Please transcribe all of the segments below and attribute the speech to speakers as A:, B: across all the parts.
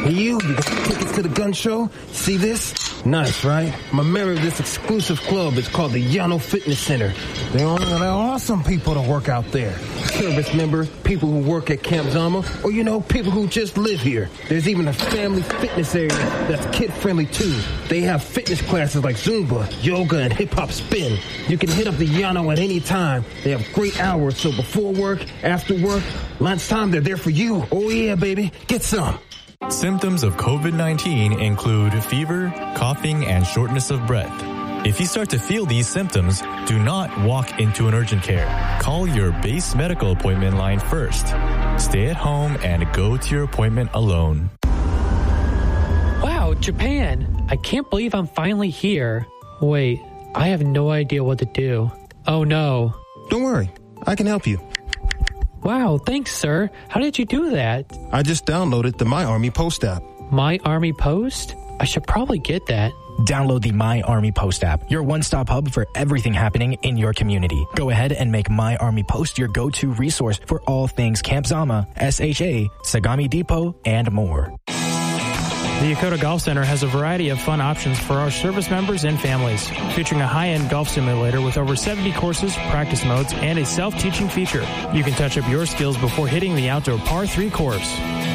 A: And you got tickets to the gun show? See this? Nice, right? I'm a member of this exclusive club. It's called the Llano Fitness Center. They're awesome people to work out there. Service members, people who work at Camp Zama, or, people who just live here. There's even a family fitness area that's kid-friendly, too. They have fitness classes like Zumba, yoga, and hip-hop spin. You can hit up the Llano at any time. They have great hours, so before work, after work, lunchtime, they're there for you. Oh, yeah, baby. Get some.
B: Symptoms of COVID-19 include fever, coughing, and shortness of breath. If you start to feel these symptoms, do not walk into an urgent care. Call your base medical appointment line first. Stay at home and go to your appointment alone.
C: Wow, Japan! I can't believe I'm finally here. Wait, I have no idea what to do. Oh no.
A: Don't worry, I can help you.
C: Wow, thanks, sir. How did you do that?
A: I just downloaded the My Army Post app.
C: My Army Post? I should probably get that.
D: Download the My Army Post app, your one-stop hub for everything happening in your community. Go ahead and make My Army Post your go-to resource for all things Camp Zama, SHA, Sagami Depot, and more.
E: The Yokota Golf Center has a variety of fun options for our service members and families, featuring a high-end golf simulator with over 70 courses, practice modes, and a self-teaching feature. You can touch up your skills before hitting the outdoor par 3 course.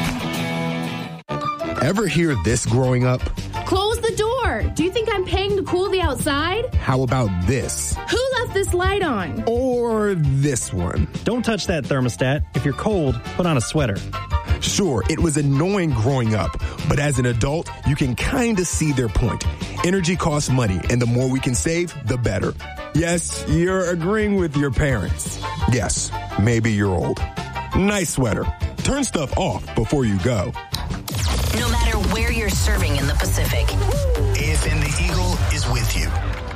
F: Ever hear this growing up?
G: Close the door! Do you think I'm paying to cool the outside?
F: How about this?
G: Who left this light on?
F: Or this one?
H: Don't touch that thermostat. If you're cold, put on a sweater.
F: Sure, it was annoying growing up, but as an adult, you can kind of see their point. Energy costs money, and the more we can save, the better. Yes, you're agreeing with your parents. Yes, maybe you're old. Nice sweater. Turn stuff off before you go.
I: No matter where you're serving in the Pacific,
J: AFN The Eagle is with you.